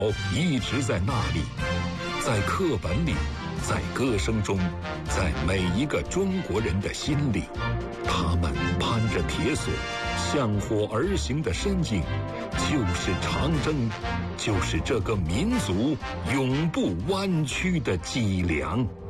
一直在那里，在课本里，在歌声中，在每一个中国人的心里。他们攀着铁索，向火而行的身影，就是长征，就是这个民族永不弯曲的脊梁。